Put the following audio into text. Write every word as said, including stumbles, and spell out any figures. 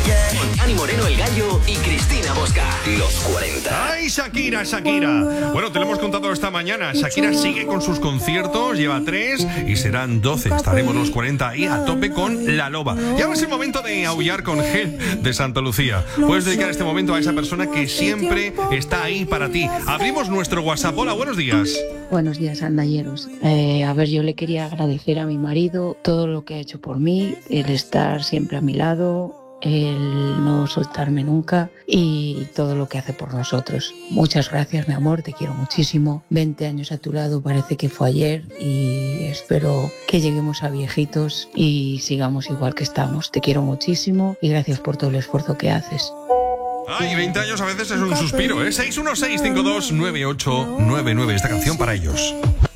Con Dani Moreno, El Gallo y Cristina Bosca. Los cuarenta. ¡Ay, Shakira, Shakira! Bueno, te lo hemos contado esta mañana. Shakira sigue con sus conciertos, lleva tres y serán doce. Estaremos los cuarenta ahí a tope con La Loba. Y ahora es el momento de aullar con Gel de Santa Lucía. Puedes dedicar este momento a esa persona que siempre está ahí para ti. Abrimos nuestro WhatsApp. Hola, buenos días. Buenos días, andalleros. Eh, a ver, yo le quería agradecer a mi marido todo lo que ha hecho por mí, el estar siempre a mi lado, el no soltarme nunca y todo lo que hace por nosotros. Muchas gracias, mi amor, te quiero muchísimo. veinte años a tu lado parece que fue ayer y espero que lleguemos a viejitos y sigamos igual que estamos. Te quiero muchísimo y gracias por todo el esfuerzo que haces. Ay, veinte años a veces es un suspiro, ¿eh? seis uno seis, cinco dos nueve ocho nueve nueve. Esta canción para ellos.